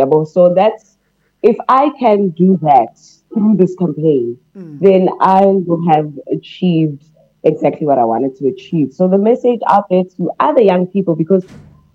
Yabo. So that's, if I can do that through this campaign, then I will have achieved exactly what I wanted to achieve. So the message out there to other young people, because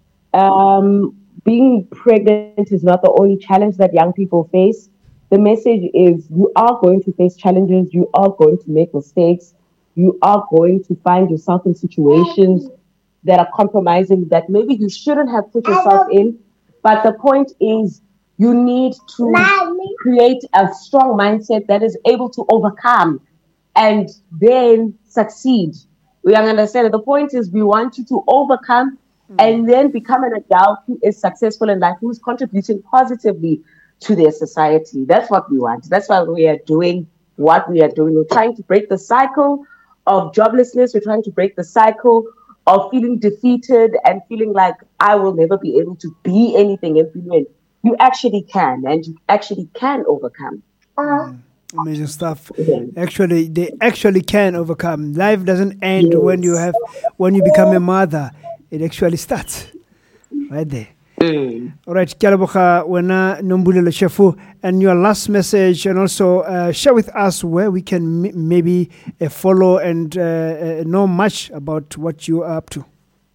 being pregnant is not the only challenge that young people face. The message is you are going to face challenges, you are going to make mistakes, you are going to find yourself in situations that are compromising that maybe you shouldn't have put yourself in. But the point is, you need to create a strong mindset that is able to overcome and then succeed. We understand. The point is, we want you to overcome and then become an adult who is successful in life, who is contributing positively to their society. That's what we want. That's why we are doing what we are doing. We're trying to break the cycle of joblessness. We're trying to break the cycle of feeling defeated and feeling like I will never be able to be anything in Finland. You actually can, and you actually can overcome. Amazing stuff. Actually, they actually can overcome. Life doesn't end when you become a mother. It actually starts right there. All right, Kyalaboka, Wena Nombulelo Shefu, and your last message, and also share with us where we can maybe follow and know much about what you are up to.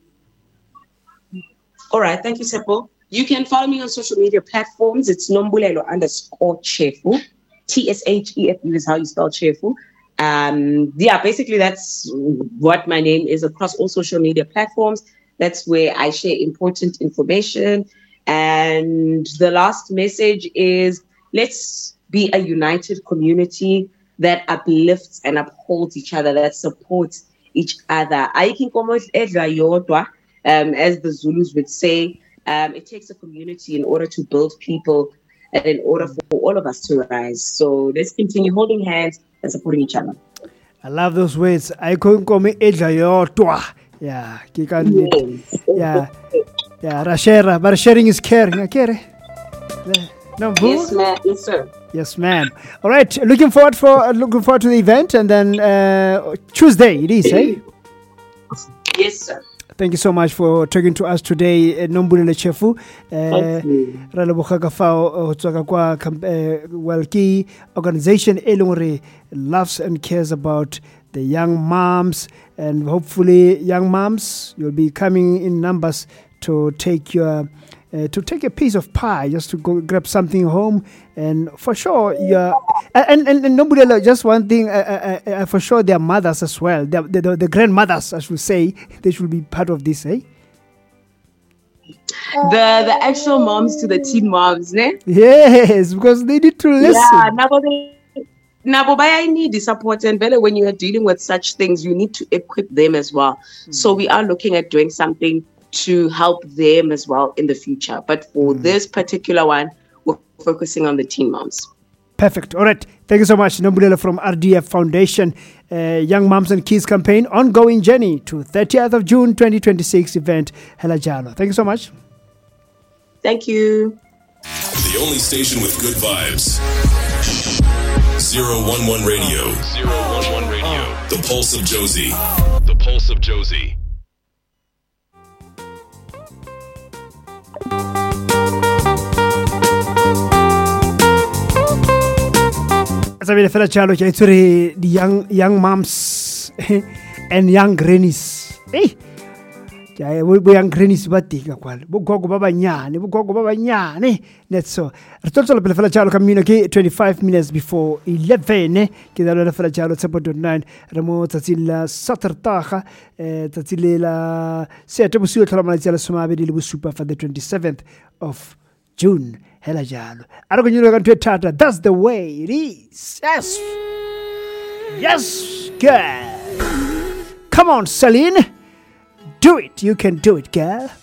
All right, thank you, Seppo. You can follow me on social media platforms. It's Nombulelo_Chefu. TSHEFU is how you spell Chefu. Basically that's what my name is across all social media platforms. That's where I share important information. And the last message is, let's be a united community that uplifts and upholds each other, that supports each other. As the Zulus would say, it takes a community in order to build people and in order for all of us to rise. So let's continue holding hands and supporting each other. I love those words. I couldn't come Yeah, yeah, Rashera, but sharing is caring. No, yes, ma'am. Yes, sir. Yes, ma'am. All right, looking forward to the event, and then Tuesday it is, eh? Yes, sir. Thank you so much for talking to us today, Nombulelo Chefu. Ralaboga ka fao tsaka kwa Walki organization e loves and cares about the young moms, and hopefully young moms, you'll be coming in numbers to take a piece of pie, just to go grab something home. And for sure, and Nombulelo, just one thing, for sure, their mothers as well, the grandmothers, I should say, they should be part of this, eh? The actual moms to the teen moms, ne? Yes, because they need to listen. Yeah, I need the support, and better when you are dealing with such things, you need to equip them as well. So we are looking at doing something to help them as well in the future. But for this particular one, we're focusing on the teen moms. Perfect. All right. Thank you so much, Nombulelo from RDF Foundation, Young Moms and Kids Campaign, ongoing journey to 30th of June 2026 event, Hela Jalo. Thank you so much. Thank you. The only station with good vibes. 011 Radio. 011 Radio. The Pulse of Josie. The Pulse of Josie. The young moms and young grannies. Hey, young grannies batika kwale. Bugogo baba nyane. That's so. Ritoto la fela chalo communicate 25 minutes before 11. Kidalo la fela chalo 7.9. Ramo tatila satartaha. Tatila seta busuyo talamala jala sumabe di super for the 27th of June. Hela jalo. That's the way it is. Yes. Yes, girl. Come on, Celine. Do it. You can do it, girl.